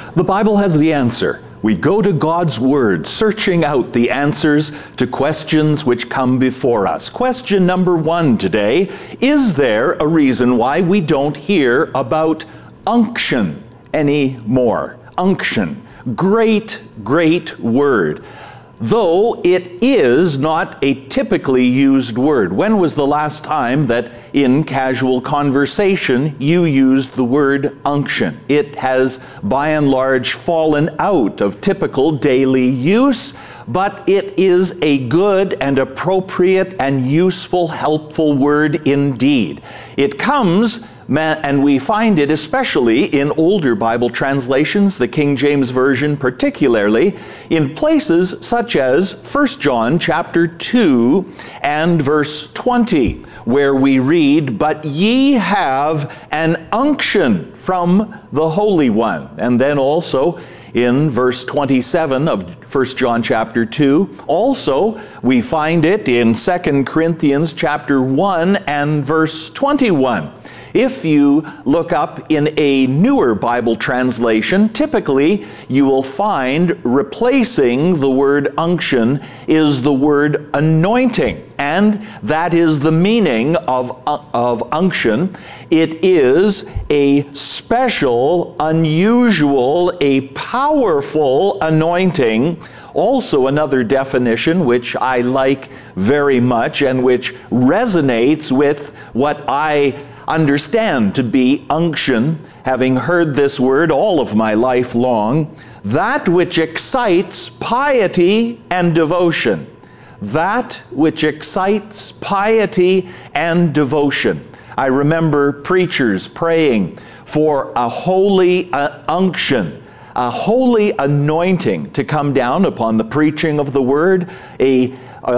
The Bible has the answer. We go to God's Word, searching out the answers to questions which come before us. Question number 1 today: is there a reason why we don't hear about unction anymore? Unction. Great, great word. Though it is not a typically used word. When was the last time that in casual conversation you used the word unction? It has by and large fallen out of typical daily use, but it is a good and appropriate and useful, helpful word indeed. It comes, and we find it especially in older Bible translations, the King James Version particularly, in places such as 1 John chapter 2 and verse 20, where we read, "But ye have an unction from the Holy One." And then also in verse 27 of 1 John chapter 2. Also, we find it in 2 Corinthians chapter 1 and verse 21. If you look up in a newer Bible translation, typically you will find replacing the word unction is the word anointing. And that is the meaning of unction. It is a special, unusual, a powerful anointing. Also another definition which I like very much and which resonates with what I understand to be unction, having heard this word all of my life long, that which excites piety and devotion. That which excites piety and devotion. I remember preachers praying for a holy unction, a holy anointing to come down upon the preaching of the word, a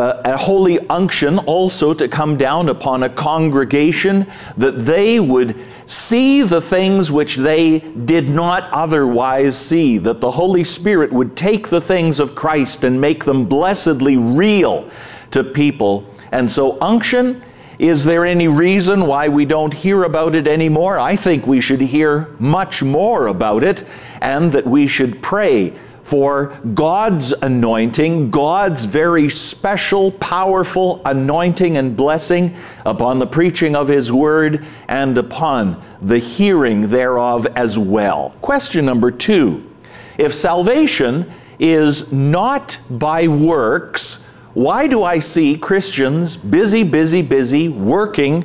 holy unction also to come down upon a congregation, that they would see the things which they did not otherwise see, that the Holy Spirit would take the things of Christ and make them blessedly real to people. And so unction, is there any reason why we don't hear about it anymore? I think we should hear much more about it, and that we should pray for God's anointing, God's very special, powerful anointing and blessing upon the preaching of His Word and upon the hearing thereof as well. Question number 2. If salvation is not by works, why do I see Christians busy, working?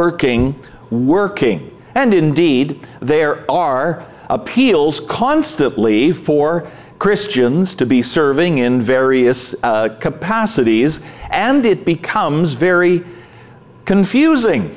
And indeed, there are appeals constantly for Christians to be serving in various capacities, and it becomes very confusing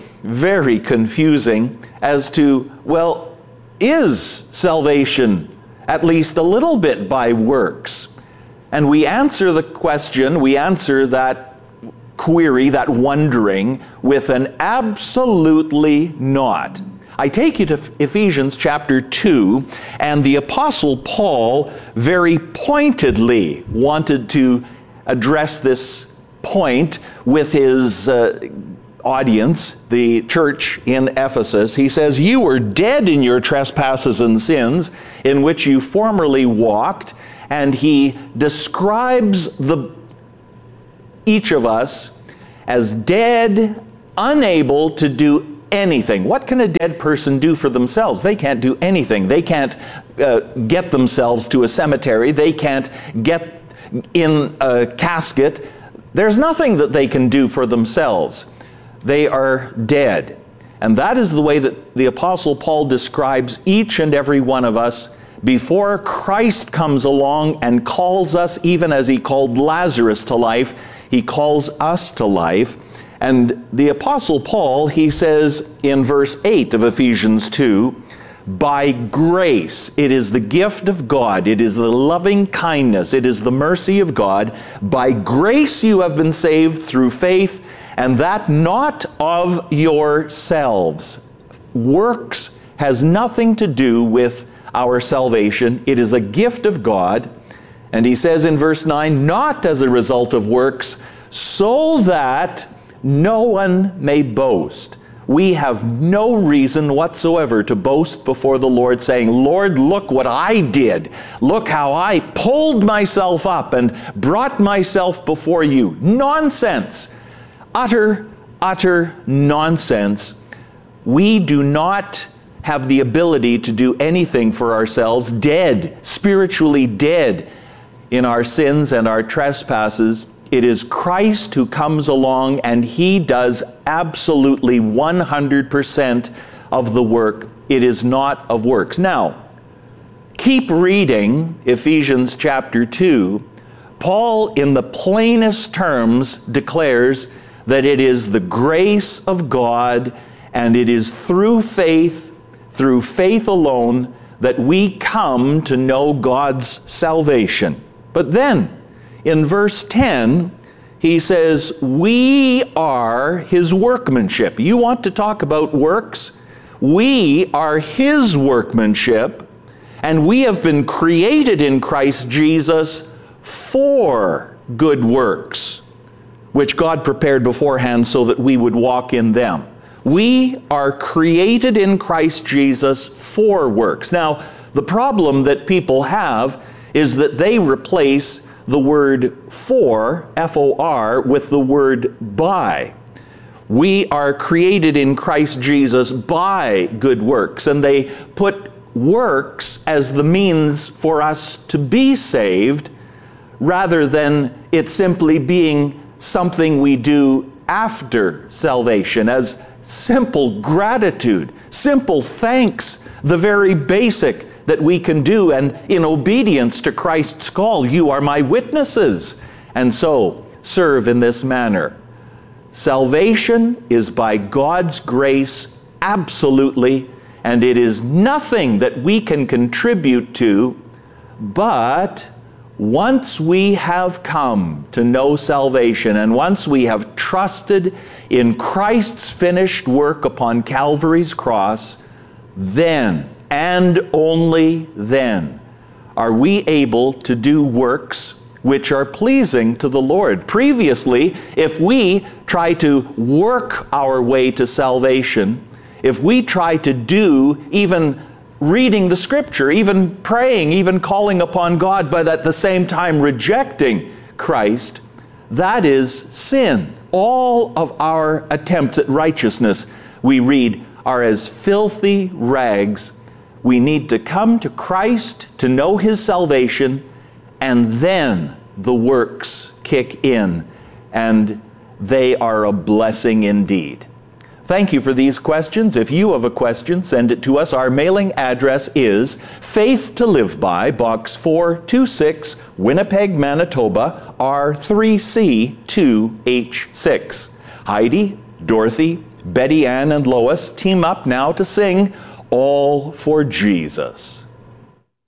as to, well, is salvation at least a little bit by works? And we answer the question, we answer that query, that wondering, with an absolutely not. I take you to Ephesians chapter 2, and the Apostle Paul very pointedly wanted to address this point with his audience, the church in Ephesus. He says, "You were dead in your trespasses and sins, in which you formerly walked," and he describes each of us as dead, unable to do anything. What can a dead person do for themselves? They can't do anything. They can't get themselves to a cemetery. They can't get in a casket. There's nothing that they can do for themselves. They are dead. And that is the way that the Apostle Paul describes each and every one of us before Christ comes along and calls us, even as He called Lazarus to life, He calls us to life. And the Apostle Paul, he says in verse 8 of Ephesians 2, "By grace, it is the gift of God, it is the loving kindness, it is the mercy of God. By grace you have been saved through faith, and that not of yourselves." Works has nothing to do with our salvation. It is a gift of God. And he says in verse 9, "Not as a result of works, so that no one may boast." we have no reason whatsoever to boast before the Lord, saying, Lord, look what I did. Look how I pulled myself up and brought myself before you. Nonsense. Utter nonsense. We do not have the ability to do anything for ourselves, dead, spiritually dead in our sins and our trespasses. It is Christ who comes along, and he does absolutely 100% of the work. It is not of works. Now, keep reading Ephesians chapter 2. Paul, in the plainest terms, declares that it is the grace of God, and it is through faith alone, that we come to know God's salvation. But then, in verse 10, he says, we are his workmanship. You want to talk about works? We are his workmanship, and we have been created in Christ Jesus for good works, which God prepared beforehand so that we would walk in them. We are created in Christ Jesus for works. Now, the problem that people have is that they replace the word for, F-O-R, with the word by. We are created in Christ Jesus by good works, and they put works as the means for us to be saved, rather than it simply being something we do after salvation, as simple gratitude, simple thanks, the very basic that we can do, and in obedience to Christ's call, you are my witnesses, and so serve in this manner. Salvation is by God's grace, absolutely, and it is nothing that we can contribute to, but once we have come to know salvation, and once we have trusted in Christ's finished work upon Calvary's cross, then, and only then, are we able to do works which are pleasing to the Lord. Previously, if we try to work our way to salvation, if we try to do even reading the Scripture, even praying, even calling upon God, but at the same time rejecting Christ, that is sin. All of our attempts at righteousness, we read, are as filthy rags. We need to come to Christ to know his salvation, and then the works kick in, and they are a blessing indeed. Thank you for these questions. If you have a question, send it to us. Our mailing address is Faith to Live By, Box 426, Winnipeg, Manitoba, R3C2H6. Heidi, Dorothy, Betty Ann, and Lois team up now to sing All for Jesus.